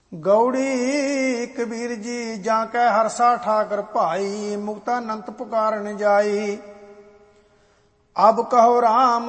ਗੌੜੀ ਕਬੀਰ ਜੀ ਜਾਂ ਕੈ ਹਰਸਾ ਠਾਕਰ ਭਾਈ, ਮੁਕਤਾਨੰਤ ਪੁਕਾਰਨ ਜਾਈ। ਅਬ ਕਹੋ ਰਾਮ